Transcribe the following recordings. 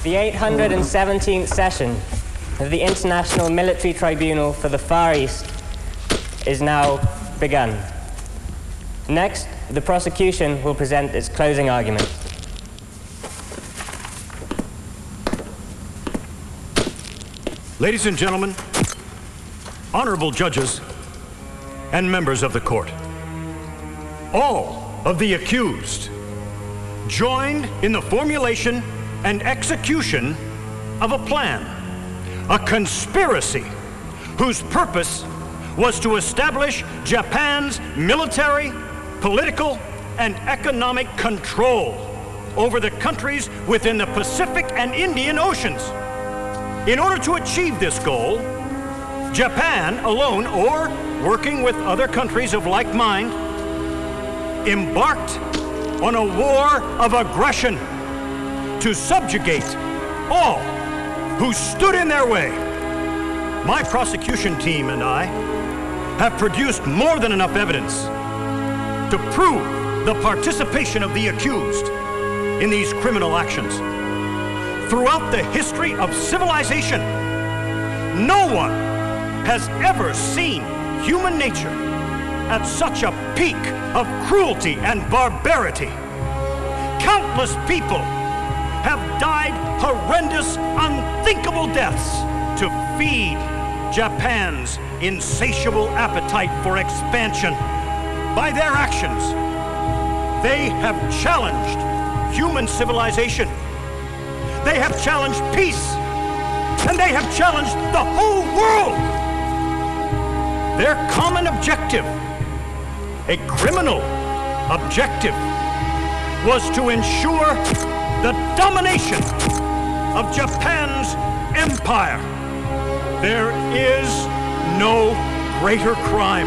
The 817th session of the International Military Tribunal for the Far East is now begun. Next, the prosecution will present its closing argument. Ladies and gentlemen, honorable judges, and members of the court, all of the accused joined in the formulation and execution of a plan, a conspiracy whose purpose was to establish Japan's military, political, and economic control over the countries within the Pacific and Indian Oceans. In order to achieve this goal, Japan alone, or working with other countries of like mind, embarked on a war of aggression to subjugate all who stood in their way. My prosecution team and I have produced more than enough evidence to prove the participation of the accused in these criminal actions. Throughout the history of civilization, no one has ever seen human nature at such a peak of cruelty and barbarity. Countless people have died horrendous, unthinkable deaths to feed Japan's insatiable appetite for expansion. By their actions, they have challenged human civilization. They have challenged peace, and they have challenged the whole world. Their common objective, a criminal objective, was to ensure the domination of Japan's empire. There is no greater crime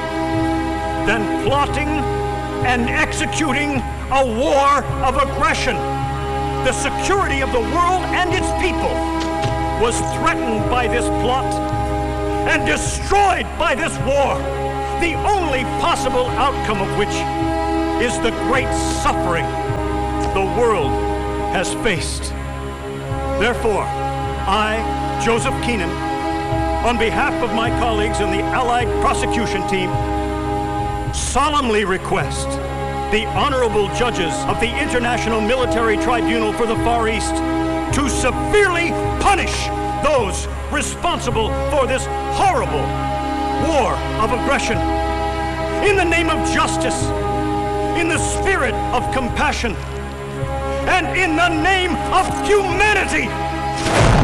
than plotting and executing a war of aggression. The security of the world and its people was threatened by this plot and destroyed by this war, the only possible outcome of which is the great suffering the world has faced. Therefore, I, Joseph Keenan, on behalf of my colleagues in the Allied prosecution team, solemnly request the honorable judges of the International Military Tribunal for the Far East to severely punish those responsible for this horrible war of aggression. In the name of justice, in the spirit of compassion, and in the name of humanity.